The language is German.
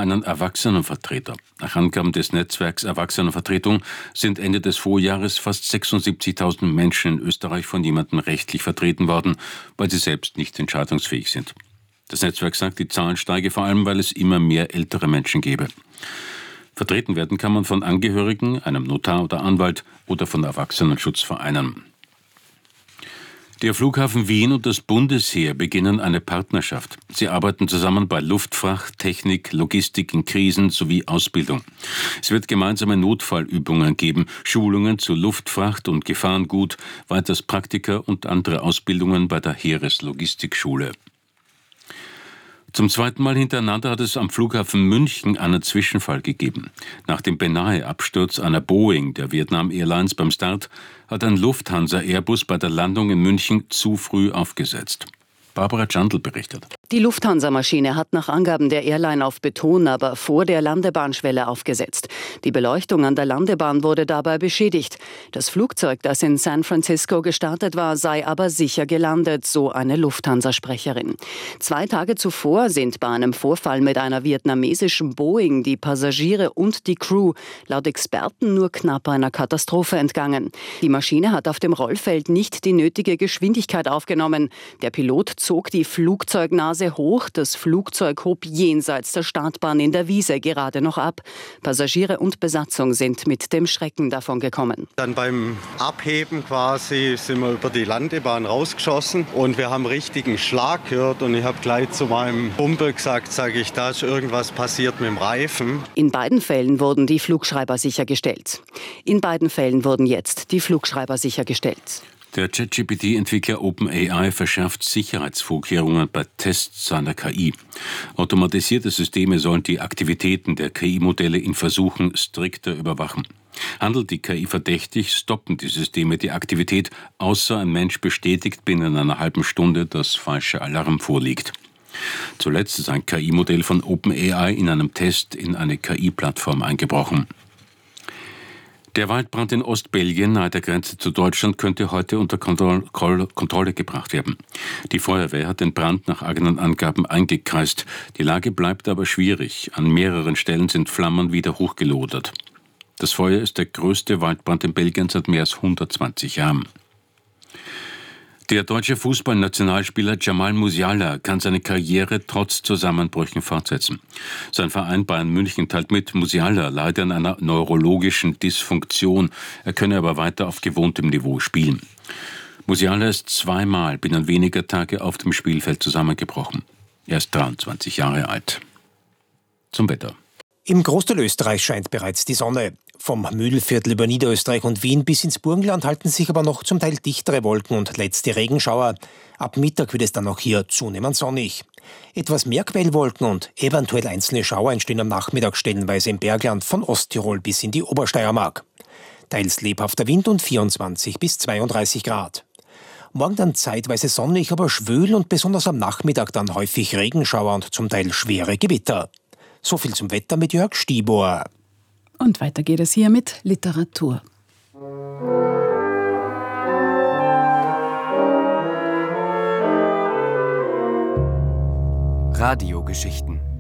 einen Erwachsenenvertreter. Nach Angaben des Netzwerks Erwachsenenvertretung sind Ende des Vorjahres fast 76.000 Menschen in Österreich von jemandem rechtlich vertreten worden, weil sie selbst nicht entscheidungsfähig sind. Das Netzwerk sagt, die Zahl steige vor allem, weil es immer mehr ältere Menschen gebe. Vertreten werden kann man von Angehörigen, einem Notar oder Anwalt oder von Erwachsenenschutzvereinen. Der Flughafen Wien und das Bundesheer beginnen eine Partnerschaft. Sie arbeiten zusammen bei Luftfracht, Technik, Logistik in Krisen sowie Ausbildung. Es wird gemeinsame Notfallübungen geben, Schulungen zu Luftfracht und Gefahrengut, weiters Praktika und andere Ausbildungen bei der Heereslogistikschule. Zum zweiten Mal hintereinander hat es am Flughafen München einen Zwischenfall gegeben. Nach dem beinahe Absturz einer Boeing der Vietnam Airlines beim Start hat ein Lufthansa-Airbus bei der Landung in München zu früh aufgesetzt. Barbara Jandl berichtet. Die Lufthansa-Maschine hat nach Angaben der Airline auf Beton aber vor der Landebahnschwelle aufgesetzt. Die Beleuchtung an der Landebahn wurde dabei beschädigt. Das Flugzeug, das in San Francisco gestartet war, sei aber sicher gelandet, so eine Lufthansa-Sprecherin. 2 Tage zuvor sind bei einem Vorfall mit einer vietnamesischen Boeing die Passagiere und die Crew laut Experten nur knapp einer Katastrophe entgangen. Die Maschine hat auf dem Rollfeld nicht die nötige Geschwindigkeit aufgenommen. Der Pilot zog die Flugzeugnase hoch, das Flugzeug hob jenseits der Startbahn in der Wiese gerade noch ab. Passagiere und Besatzung sind mit dem Schrecken davongekommen. Dann beim Abheben quasi sind wir über die Landebahn rausgeschossen und wir haben richtigen Schlag gehört und ich habe gleich zu meinem Kumpel gesagt, da ist irgendwas passiert mit dem Reifen. In beiden Fällen wurden die Flugschreiber sichergestellt. In beiden Fällen wurden jetzt die Flugschreiber sichergestellt. Der ChatGPT-Entwickler OpenAI verschärft Sicherheitsvorkehrungen bei Tests seiner KI. Automatisierte Systeme sollen die Aktivitäten der KI-Modelle in Versuchen strikter überwachen. Handelt die KI verdächtig, stoppen die Systeme die Aktivität, außer ein Mensch bestätigt binnen einer halben Stunde, dass falscher Alarm vorliegt. Zuletzt ist ein KI-Modell von OpenAI in einem Test in eine KI-Plattform eingebrochen. Der Waldbrand in Ostbelgien nahe der Grenze zu Deutschland könnte heute unter Kontrolle gebracht werden. Die Feuerwehr hat den Brand nach eigenen Angaben eingekreist. Die Lage bleibt aber schwierig. An mehreren Stellen sind Flammen wieder hochgelodert. Das Feuer ist der größte Waldbrand in Belgien seit mehr als 120 Jahren. Der deutsche Fußballnationalspieler Jamal Musiala kann seine Karriere trotz Zusammenbrüchen fortsetzen. Sein Verein Bayern München teilt mit, Musiala leide an einer neurologischen Dysfunktion. Er könne aber weiter auf gewohntem Niveau spielen. Musiala ist 2-mal binnen weniger Tage auf dem Spielfeld zusammengebrochen. Er ist 23 Jahre alt. Zum Wetter. Im Großteil Österreichs scheint bereits die Sonne. Vom Mühlviertel über Niederösterreich und Wien bis ins Burgenland halten sich aber noch zum Teil dichtere Wolken und letzte Regenschauer. Ab Mittag wird es dann auch hier zunehmend sonnig. Etwas mehr Quellwolken und eventuell einzelne Schauer entstehen am Nachmittag stellenweise im Bergland von Osttirol bis in die Obersteiermark. Teils lebhafter Wind und 24 bis 32 Grad. Morgen dann zeitweise sonnig, aber schwül und besonders am Nachmittag dann häufig Regenschauer und zum Teil schwere Gewitter. So viel zum Wetter mit Jörg Stibor. Und weiter geht es hier mit Literatur. Radiogeschichten.